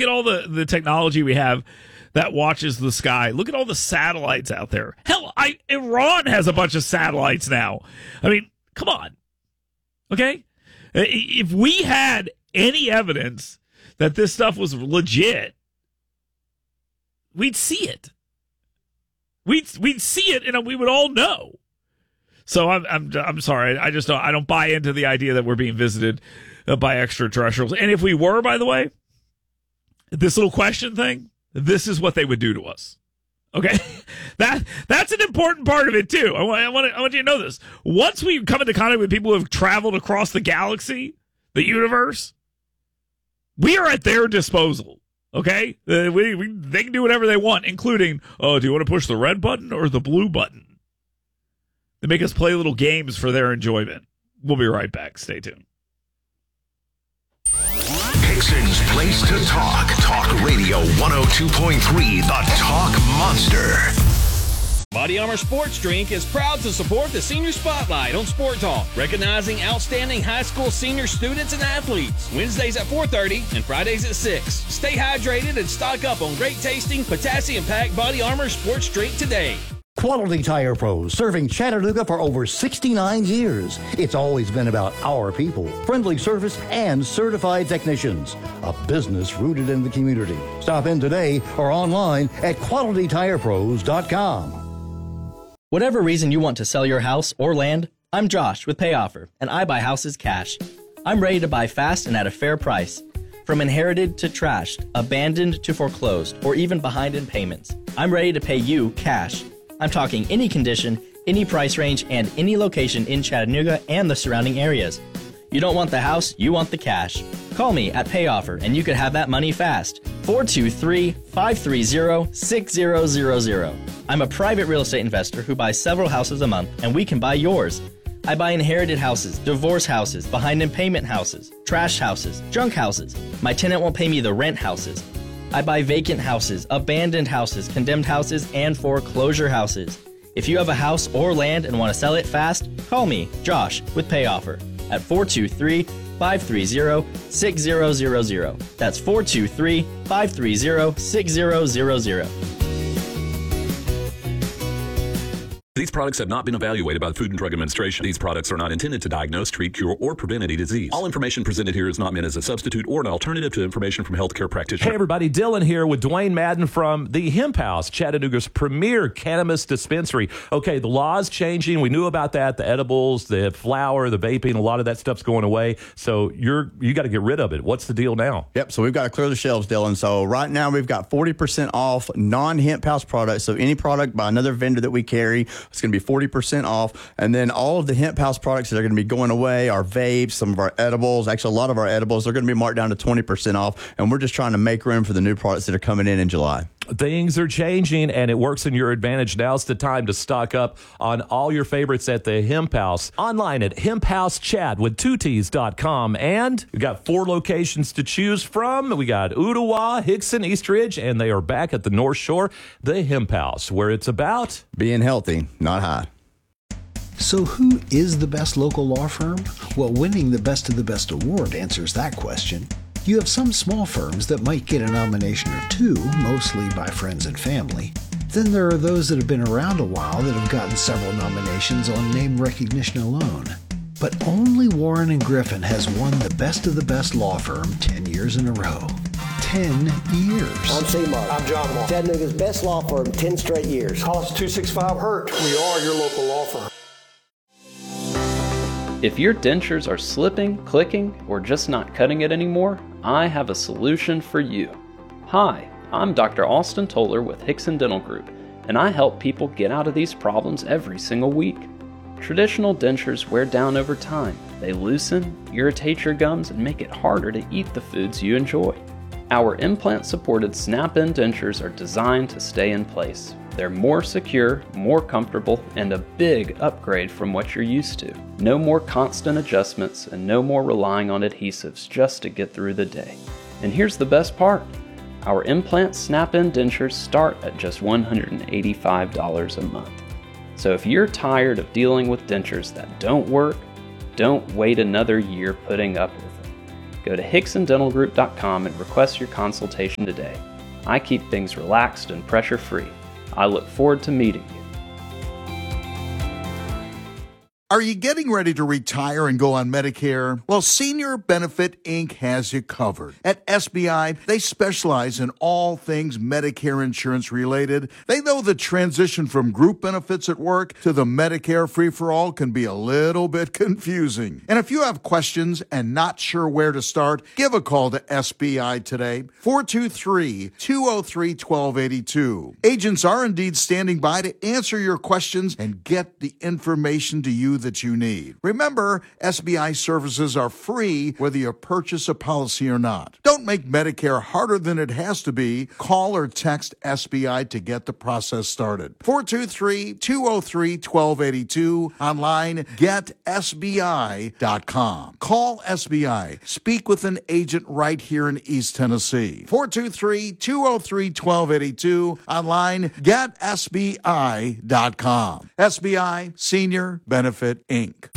at all the technology we have that watches the sky. Look at all the satellites out there. Hell, Iran has a bunch of satellites now. I mean, come on. Okay? If we had any evidence that this stuff was legit, we'd see it. We'd see it, and we would all know. So I'm sorry. I don't buy into the idea that we're being visited by extraterrestrials. And if we were, by the way, this little question thing, this is what they would do to us. Okay, that's an important part of it too. I want you to know this. Once we come into contact with people who have traveled across the galaxy, the universe, we are at their disposal. Okay, they can do whatever they want, including, do you want to push the red button or the blue button? They make us play little games for their enjoyment. We'll be right back. Stay tuned. Hickson's place to talk. Talk Radio 102.3, the Talk Monster. Body Armor Sports Drink is proud to support the Senior Spotlight on Sport Talk, recognizing outstanding high school senior students and athletes. Wednesdays at 4:30 and Fridays at 6. Stay hydrated and stock up on great tasting, potassium-packed Body Armor Sports Drink today. Quality Tire Pros, serving Chattanooga for over 69 years. It's always been about our people, friendly service, and certified technicians. A business rooted in the community. Stop in today or online at QualityTirePros.com. Whatever reason you want to sell your house or land, I'm Josh with PayOffer, and I buy houses cash. I'm ready to buy fast and at a fair price. From inherited to trashed, abandoned to foreclosed, or even behind in payments, I'm ready to pay you cash. I'm talking any condition, any price range, and any location in Chattanooga and the surrounding areas. You don't want the house, you want the cash. Call me at PayOffer and you could have that money fast. 423-530-6000. I'm a private real estate investor who buys several houses a month, and we can buy yours. I buy inherited houses, divorce houses, behind in payment houses, trash houses, junk houses. My tenant won't pay me the rent houses. I buy vacant houses, abandoned houses, condemned houses, and foreclosure houses. If you have a house or land and want to sell it fast, call me, Josh, with PayOffer at 423-530-6000. That's 423-530-6000. These products have not been evaluated by the Food and Drug Administration. These products are not intended to diagnose, treat, cure, or prevent any disease. All information presented here is not meant as a substitute or an alternative to information from healthcare practitioners. Hey everybody, Dylan here with Dwayne Madden from the Hemp House, Chattanooga's premier cannabis dispensary. Okay, the law's changing. We knew about that. The edibles, the flower, the vaping, a lot of that stuff's going away. So you got to get rid of it. What's the deal now? Yep, so we've got to clear the shelves, Dylan. So right now we've got 40% off non-Hemp House products. So any product by another vendor that we carry, it's going to be 40% off. And then all of the Hemp House products that are going to be going away, our vapes, some of our edibles, actually a lot of our edibles, they're going to be marked down to 20% off. And we're just trying to make room for the new products that are coming in July. Things are changing, and it works in your advantage. Now's the time to stock up on all your favorites at the Hemp House. Online at hemphousechad.com. And we got 4 locations to choose from. We got Ooltewah, Hickson, East Ridge, and they are back at the North Shore, the Hemp House, where it's about being healthy, not high. So who is the best local law firm? Well, winning the Best of the Best award answers that question. You have some small firms that might get a nomination or two, mostly by friends and family. Then there are those that have been around a while that have gotten several nominations on name recognition alone. But only Warren & Griffin has won the Best of the Best law firm 10 years in a row. 10 years. I'm C-Mark. I'm John Mark. Chattanooga's best law firm, 10 straight years. Call us 265-HURT. We are your local law firm. If your dentures are slipping, clicking, or just not cutting it anymore, I have a solution for you. Hi, I'm Dr. Austin Toller with Hickson Dental Group, and I help people get out of these problems every single week. Traditional dentures wear down over time. They loosen, irritate your gums, and make it harder to eat the foods you enjoy. Our implant-supported snap-in dentures are designed to stay in place. They're more secure, more comfortable, and a big upgrade from what you're used to. No more constant adjustments and no more relying on adhesives just to get through the day. And here's the best part. Our implant snap-in dentures start at just $185 a month. So if you're tired of dealing with dentures that don't work, don't wait another year putting up with them. Go to hicksondentalgroup.com and request your consultation today. I keep things relaxed and pressure-free. I look forward to meeting you. Are you getting ready to retire and go on Medicare? Well, Senior Benefit Inc. has you covered. At SBI, they specialize in all things Medicare insurance related. They know the transition from group benefits at work to the Medicare free-for-all can be a little bit confusing. And if you have questions and not sure where to start, give a call to SBI today, 423-203-1282. Agents are indeed standing by to answer your questions and get the information to you that you need. Remember, SBI services are free whether you purchase a policy or not. Don't make Medicare harder than it has to be. Call or text SBI to get the process started. 423-203-1282. Online, getsbi.com. Call SBI. Speak with an agent right here in East Tennessee. 423-203-1282. Online, getsbi.com. SBI Senior Benefit Inc.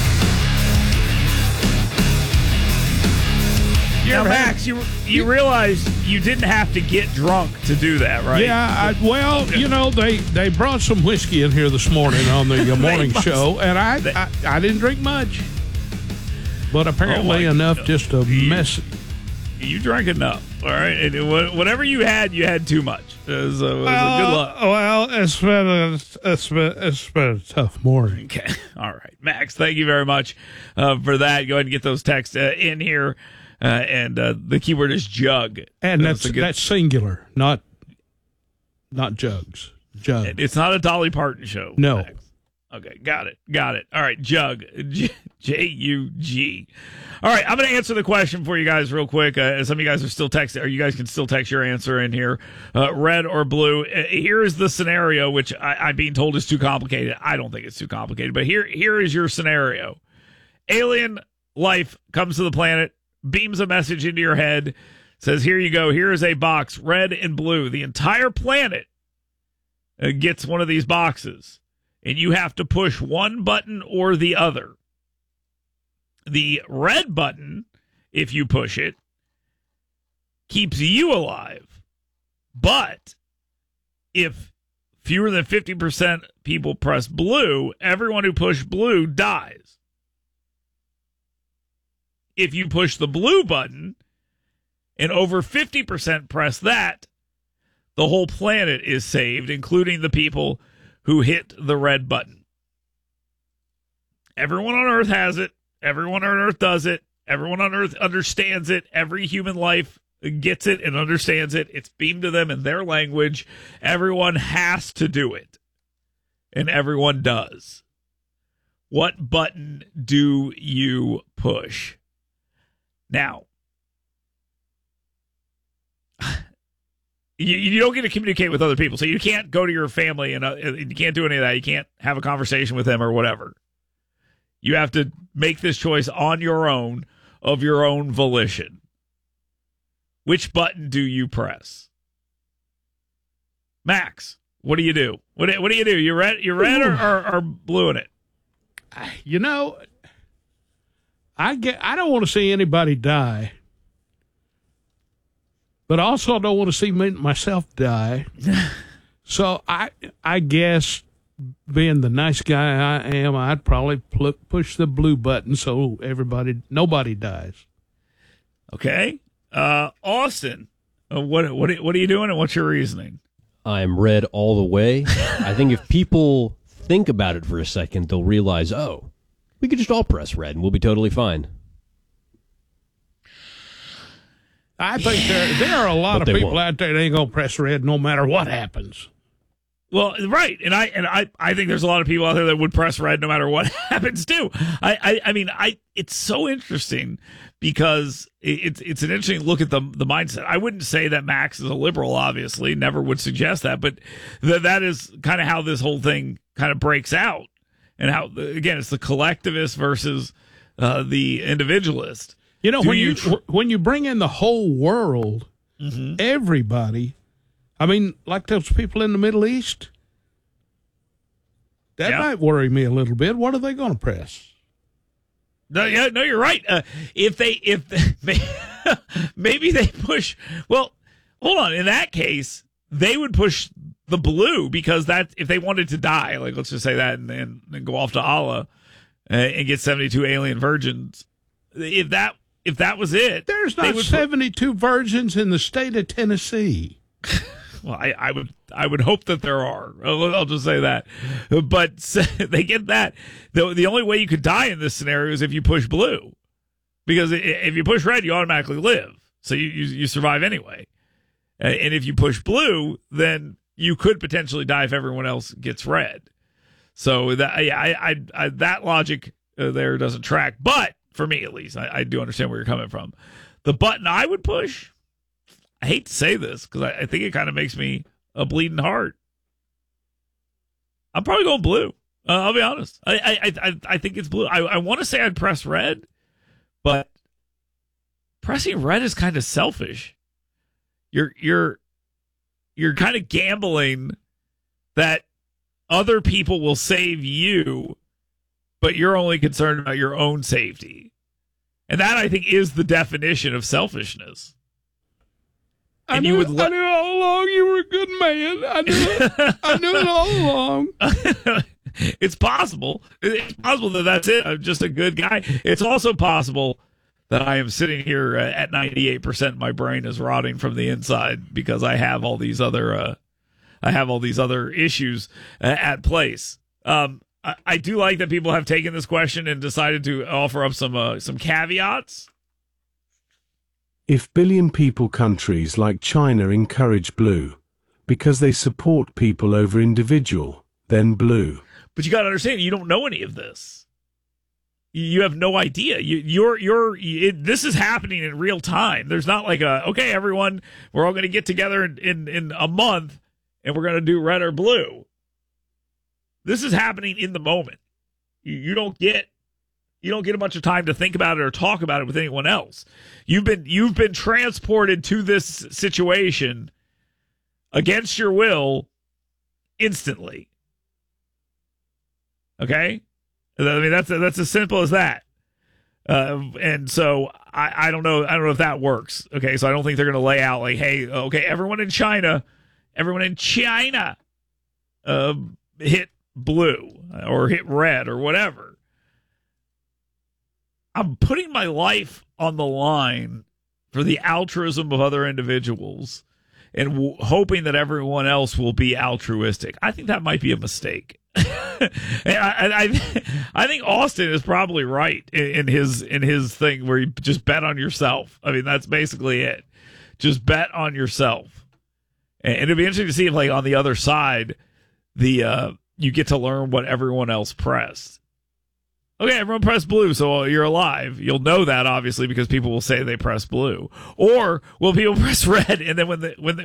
Now, Max, you realize you didn't have to get drunk to do that, right? Yeah, they brought some whiskey in here this morning on the morning show, and I didn't drink much, but apparently enough just to mess. You drank enough, all right? And whatever you had too much. It was a good luck. Well, it's been a tough morning. Okay, all right, Max. Thank you very much for that. Go ahead and get those texts in here, and the keyword is jug, and that's singular, not jugs. Jug. It's not a Dolly Parton show. No. Max. Okay, got it. All right, jug, J-U-G. All right, I'm going to answer the question for you guys real quick. Some of you guys are still texting, or you guys can still text your answer in here, red or blue. Here is the scenario, which I'm being told is too complicated. I don't think it's too complicated, but here is your scenario. Alien life comes to the planet, beams a message into your head, says, here you go, here is a box, red and blue. The entire planet gets one of these boxes. And you have to push one button or the other. The red button, if you push it, keeps you alive. But if fewer than 50% people press blue, everyone who pushed blue dies. If you push the blue button and over 50% press that, the whole planet is saved, including the people who hit the red button. Everyone on Earth has it. Everyone on Earth does it. Everyone on Earth understands it. Every human life gets it and understands it. It's beamed to them in their language. Everyone has to do it. And everyone does. What button do you push? Now, you don't get to communicate with other people, so you can't go to your family and you can't do any of that. You can't have a conversation with them or whatever. You have to make this choice on your own, of your own volition. Which button do you press? Max, what do you do? What do you do? You're red or blue in it? I don't want to see anybody die. But I also don't want to see myself die. So I guess, being the nice guy I am, I'd probably push the blue button so nobody dies. Okay. Austin, what are you doing and what's your reasoning? I'm red all the way. I think if people think about it for a second, they'll realize, we could just all press red and we'll be totally fine. I think there are a lot of people out there that ain't gonna press red no matter what happens. Well, right, and I think there's a lot of people out there that would press red no matter what happens too. I mean, it's so interesting because it's an interesting look at the mindset. I wouldn't say that Max is a liberal, obviously, never would suggest that, but that is kind of how this whole thing kind of breaks out, and how, again, it's the collectivist versus the individualist. When you bring in the whole world, everybody, I mean, like those people in the Middle East, that might worry me a little bit. What are they going to press? No, you're right. Maybe they push. Well, hold on. In that case, they would push the blue because that if they wanted to die, like let's just say that, and go off to Allah and get 72 alien virgins. If that was it, there's not 72 virgins in the state of Tennessee. Well, I would hope that there are. I'll just say that. But they get that. The only way you could die in this scenario is if you push blue. Because if you push red, you automatically live. So you survive anyway. And if you push blue, then you could potentially die if everyone else gets red. So that that logic there doesn't track. But for me, at least, I do understand where you're coming from. The button I would push, I hate to say this because I think it kind of makes me a bleeding heart. I'm probably going blue. I'll be honest. I think it's blue. I want to say I'd press red, but pressing red is kind of selfish. You're kind of gambling that other people will save you, but you're only concerned about your own safety. And that, I think, is the definition of selfishness. I knew all along you were a good man. I knew it all along. It's possible. It's possible that that's it. I'm just a good guy. It's also possible that I am sitting here at 98%. My brain is rotting from the inside because I have all these other issues at place. I do like that people have taken this question and decided to offer up some caveats. If billion-people countries like China encourage blue because they support people over individual, then blue. But you got to understand, you don't know any of this. You have no idea. This is happening in real time. There's not like okay, everyone, we're all going to get together in a month and we're going to do red or blue. This is happening in the moment. You don't get a bunch of time to think about it or talk about it with anyone else. You've been transported to this situation against your will instantly. Okay? I mean, that's as simple as that. And so I don't know if that works. Okay, so I don't think they're going to lay out like, hey, okay, everyone in China hit blue or hit red or whatever. I'm putting my life on the line for the altruism of other individuals and hoping that everyone else will be altruistic. I think that might be a mistake. I think Austin is probably right in his thing where you just bet on yourself. I mean, that's basically it. Just bet on yourself. And it'd be interesting to see if, like, on the other side, you get to learn what everyone else pressed. Okay, everyone pressed blue, so you're alive. You'll know that, obviously, because people will say they pressed blue. Or will people press red, and then when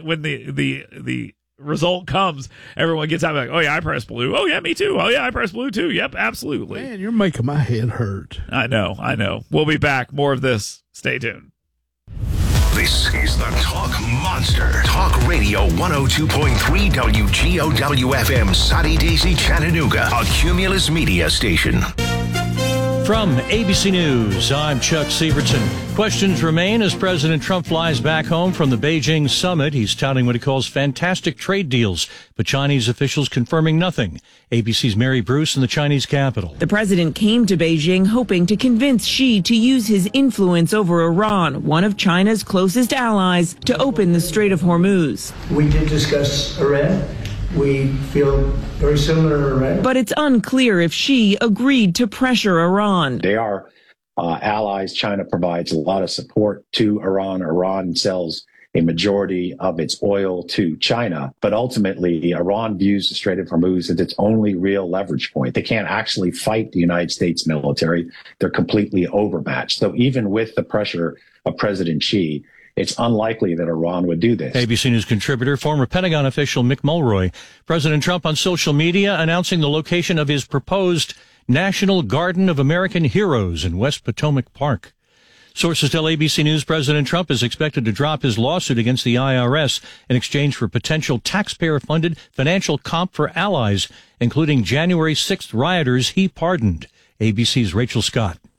the result comes, everyone gets out like, oh yeah, I pressed blue. Oh yeah, me too. Oh yeah, I pressed blue too. Yep, absolutely. Man, you're making my head hurt. I know. We'll be back. More of this. Stay tuned. This is the Talk Monster. Talk Radio 102.3 WGOW-FM, Soddy Daisy, Chattanooga, a Cumulus Media station. From ABC News, I'm Chuck Sievertson. Questions remain as President Trump flies back home from the Beijing summit. He's touting what he calls fantastic trade deals, but Chinese officials confirming nothing. ABC's Mary Bruce in the Chinese capital. The president came to Beijing hoping to convince Xi to use his influence over Iran, one of China's closest allies, to open the Strait of Hormuz. We did discuss Iran. We feel very similar to Iran. But it's unclear if Xi agreed to pressure Iran. They are allies. China provides a lot of support to Iran. Iran sells a majority of its oil to China. But ultimately, Iran views the Strait of Hormuz as its only real leverage point. They can't actually fight the United States military. They're completely overmatched. So even with the pressure of President Xi, it's unlikely that Iran would do this. ABC News contributor, former Pentagon official Mick Mulroy. President Trump on social media announcing the location of his proposed National Garden of American Heroes in West Potomac Park. Sources tell ABC News President Trump is expected to drop his lawsuit against the IRS in exchange for potential taxpayer-funded financial comp for allies, including January 6th rioters he pardoned. ABC's Rachel Scott.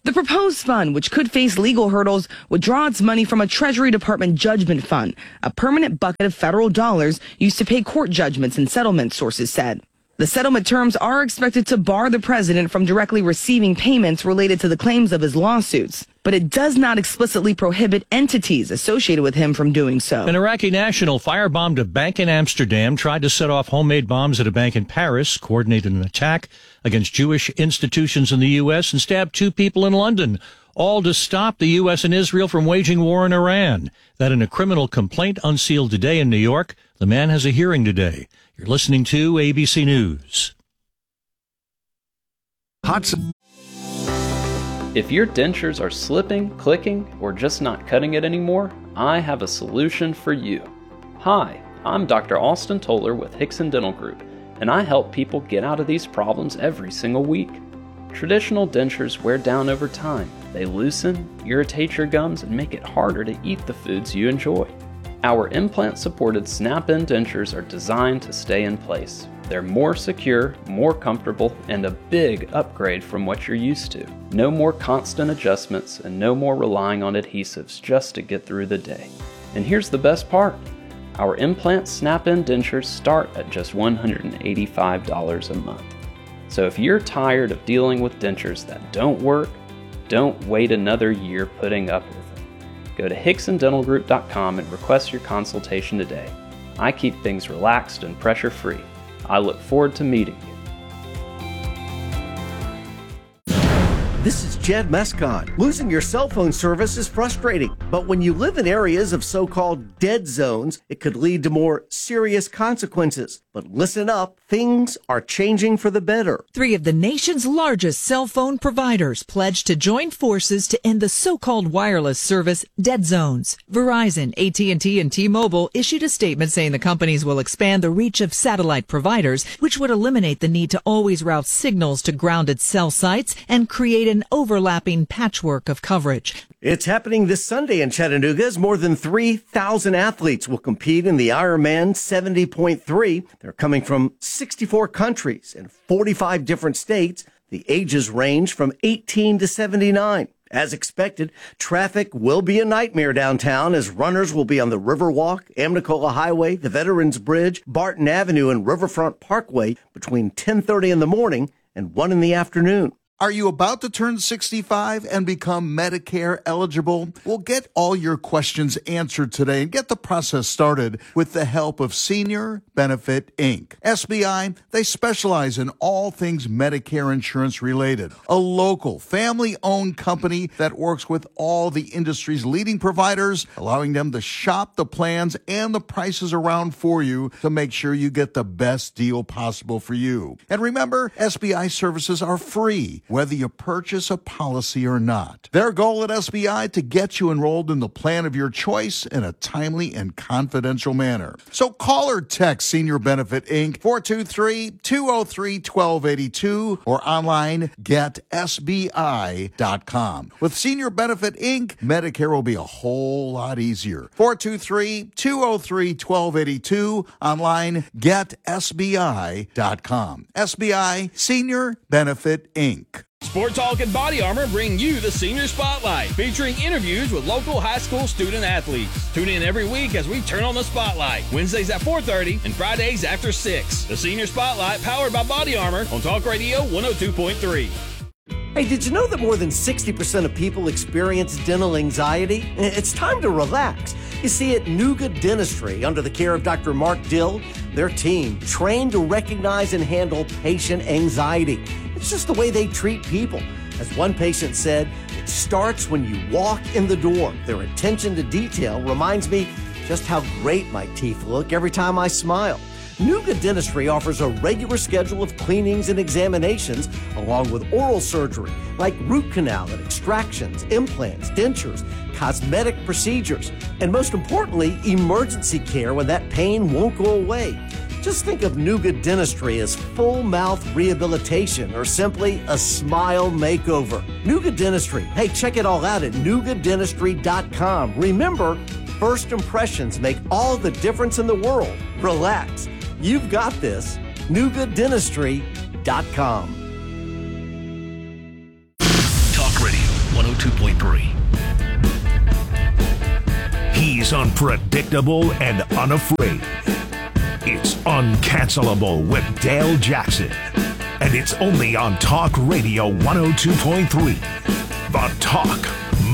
The proposed fund, which could face legal hurdles, would draw its money from a Treasury Department judgment fund, a permanent bucket of federal dollars used to pay court judgments and settlements, sources said. The settlement terms are expected to bar the president from directly receiving payments related to the claims of his lawsuits, but it does not explicitly prohibit entities associated with him from doing so. An Iraqi national firebombed a bank in Amsterdam, tried to set off homemade bombs at a bank in Paris, coordinated an attack against Jewish institutions in the U.S., and stabbed 2 people in London, all to stop the U.S. and Israel from waging war in Iran. That in a criminal complaint unsealed today in New York. The man has a hearing today. You're listening to ABC News. If your dentures are slipping, clicking, or just not cutting it anymore, I have a solution for you. Hi, I'm Dr. Austin Toller with Hickson Dental Group, and I help people get out of these problems every single week. Traditional dentures wear down over time. They loosen, irritate your gums, and make it harder to eat the foods you enjoy. Our implant-supported snap-in dentures are designed to stay in place. They're more secure, more comfortable, and a big upgrade from what you're used to. No more constant adjustments and no more relying on adhesives just to get through the day. And here's the best part. Our implant snap-in dentures start at just $185 a month. So if you're tired of dealing with dentures that don't work, don't wait another year putting up with it. Go to HicksonDentalGroup.com and request your consultation today. I keep things relaxed and pressure-free. I look forward to meeting you. This is Jed Mescon. Losing your cell phone service is frustrating, but when you live in areas of so-called dead zones, it could lead to more serious consequences. But listen up, things are changing for the better. 3 of the nation's largest cell phone providers pledged to join forces to end the so-called wireless service dead zones. Verizon, AT&T, and T-Mobile issued a statement saying the companies will expand the reach of satellite providers, which would eliminate the need to always route signals to grounded cell sites and create an overlapping patchwork of coverage. It's happening this Sunday in Chattanooga as more than 3,000 athletes will compete in the Ironman 70.3. They're coming from 64 countries and 45 different states. The ages range from 18 to 79. As expected, traffic will be a nightmare downtown as runners will be on the Riverwalk, Amnicola Highway, the Veterans Bridge, Barton Avenue, and Riverfront Parkway between 10:30 in the morning and 1 in the afternoon. Are you about to turn 65 and become Medicare eligible? We'll get all your questions answered today and get the process started with the help of Senior Benefit Inc. SBI, they specialize in all things Medicare insurance related. A local, family-owned company that works with all the industry's leading providers, allowing them to shop the plans and the prices around for you to make sure you get the best deal possible for you. And remember, SBI services are free, whether you purchase a policy or not. Their goal at SBI to get you enrolled in the plan of your choice in a timely and confidential manner. So call or text Senior Benefit Inc. 423-203-1282 or online getsbi.com. With Senior Benefit Inc., Medicare will be a whole lot easier. 423-203-1282, online getsbi.com. SBI Senior Benefit Inc. Sport Talk and Body Armor bring you the Senior Spotlight, featuring interviews with local high school student athletes. Tune in every week as we turn on the spotlight, Wednesdays at 4:30 and Fridays after 6. The Senior Spotlight, powered by Body Armor on Talk Radio 102.3. Hey, did you know that more than 60% of people experience dental anxiety? It's time to relax. You see, at Nuga Dentistry, under the care of Dr. Mark Dill, their team trained to recognize and handle patient anxiety. It's just the way they treat people. As one patient said, it starts when you walk in the door. Their attention to detail reminds me just how great my teeth look every time I smile. Nuga Dentistry offers a regular schedule of cleanings and examinations, along with oral surgery, like root canal and extractions, implants, dentures, cosmetic procedures, and most importantly, emergency care when that pain won't go away. Just think of Nuga Dentistry as full mouth rehabilitation or simply a smile makeover. Nuga Dentistry. Hey, check it all out at NugaDentistry.com. Remember, first impressions make all the difference in the world. Relax. You've got this. NugaDentistry.com. Talk Radio history. He's unpredictable and unafraid. It's Uncancelable with Dale Jackson. And it's only on Talk Radio 102.3. The Talk